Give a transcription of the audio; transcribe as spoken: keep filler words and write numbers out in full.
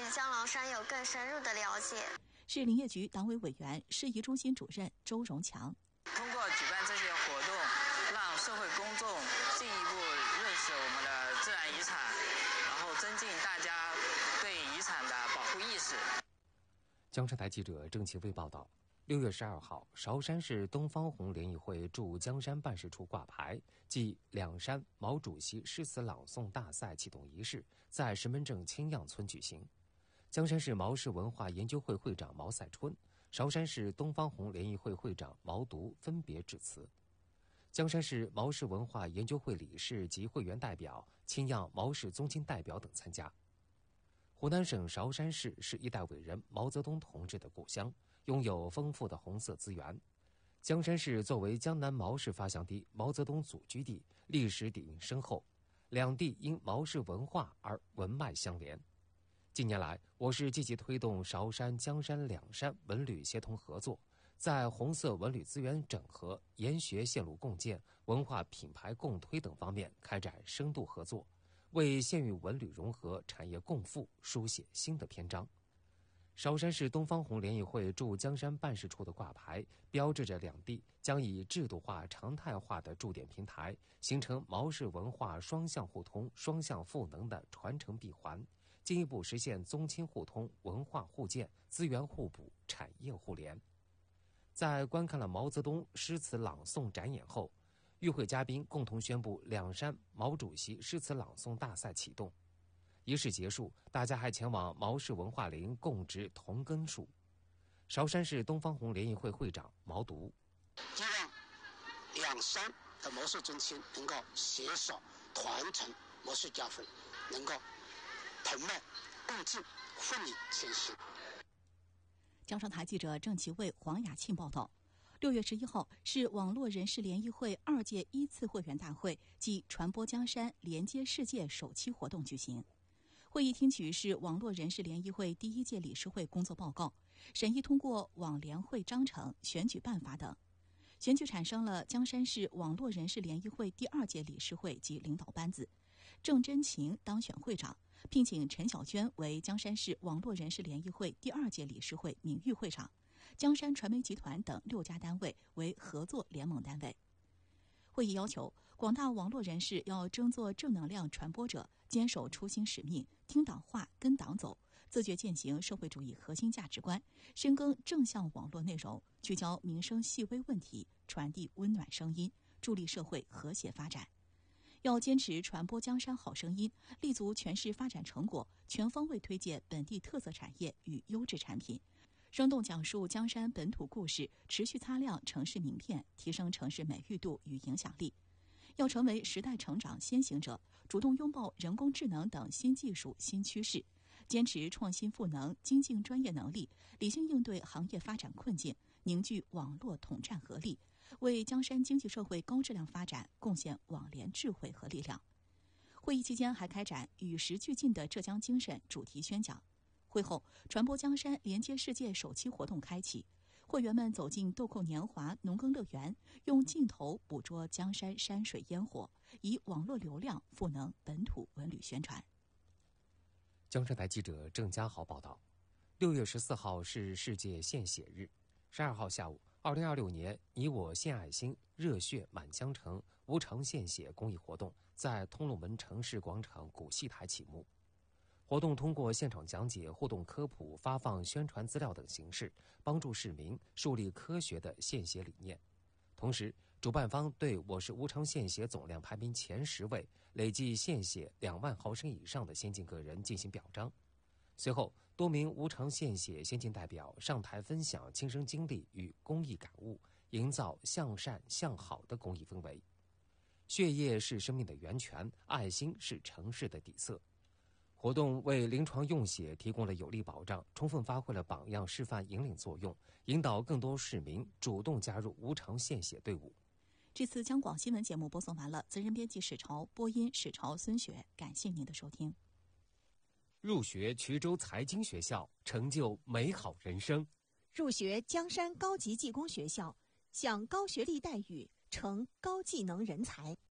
江郎山有更深入的了解。 市林业局党委委员、市宜中心主任周荣强。 通过举办这些活动，让社会公众进一步认识我们的自然遗产，然后增进大家对遗产的保护意识。 江山台记者郑其卫报道，六月十二号，韶山市东方红联谊会驻江山办事处挂牌暨两山毛主席诗词朗诵大赛启动仪式在石门镇青样村举行。江山市毛氏文化研究会会长毛赛春、韶山市东方红联谊会会长毛独分别致辞。江山市毛氏文化研究会理事及会员代表、青样毛氏宗亲代表等参加。湖南省韶山市是一代伟人毛泽东同志的故乡，拥有丰富的红色资源。江山市作为江南毛氏发祥地、毛泽东祖居地，历史底蕴深厚，两地因毛氏文化而文脉相连。近年来，我市积极推动韶山、江山两山文旅协同合作，在红色文旅资源整合、研学线路共建、文化品牌共推等方面开展深度合作，为县域文旅融合、产业共富书写新的篇章。韶山市东方红联谊会驻江山办事处的挂牌，标志着两地将以制度化、常态化的驻点平台，形成毛氏文化双向互通、双向赋能的传承闭环，进一步实现宗亲互通、文化互鉴、资源互补、产业互联。在观看了毛泽东诗词朗诵展演后，与会嘉宾共同宣布两山毛主席诗词朗诵大赛启动。仪式结束，大家还前往毛氏文化林供植同根树。韶山市东方红联谊会会长毛独， 希望两山的毛氏宗亲能够携手传承毛氏家风，能够同脉共治，奋力前行。 江山台记者郑其卫、黄雅庆报道。六月十一号是网络人士联谊会二届一次会员大会暨传播江山、连接世界首期活动举行。会议听取是网络人士联谊会第一届理事会工作报告，审议通过网联会章程、选举办法等。选举产生了江山市网络人士联谊会第二届理事会及领导班子。郑真琴当选会长，聘请陈小娟为江山市网络人士联谊会第二届理事会名誉会长，江山传媒集团等六家单位为合作联盟单位。会议要求广大网络人士要争做正能量传播者，坚守初心使命，听党话跟党走，自觉践行社会主义核心价值观，深耕正向网络内容，聚焦民生细微问题，传递温暖声音，助力社会和谐发展。要坚持传播江山好声音，立足全市发展成果，全方位推介本地特色产业与优质产品，生动讲述江山本土故事，持续擦亮城市名片，提升城市美誉度与影响力。要成为时代成长先行者，主动拥抱人工智能等新技术新趋势，坚持创新赋能，精进专业能力，理性应对行业发展困境，凝聚网络统战合力，为江山经济社会高质量发展贡献网联智慧和力量。会议期间还开展与时俱进的浙江精神主题宣讲。会后，传播江山连接世界首期活动开启，会员们走进豆蔻年华农耕乐园，用镜头捕捉江山山水烟火，以网络流量赋能本土文旅宣传。 江山台记者郑家豪报道，六月十四号是世界献血日。十二号下午，二零二六年你我献爱心，热血满江城无偿献血公益活动在通路门城市广场古戏台启幕。活动通过现场讲解、互动科普、发放宣传资料等形式，帮助市民树立科学的献血理念。同时，主办方对我市无偿献血总量排名前十位、累计献血两万毫升以上的先进个人进行表彰。随后，多名无偿献血先进代表上台分享亲身经历与公益感悟，营造向善向好的公益氛围。血液是生命的源泉，爱心是城市的底色。活动为临床用血提供了有力保障，充分发挥了榜样示范引领作用，引导更多市民主动加入无偿献血队伍。 这次江广新闻节目播送完了，责任编辑史潮，播音史潮、孙雪，感谢您的收听。 入学衢州财经学校，成就美好人生； 入学江山高级技工学校，享高学历待遇，成高技能人才。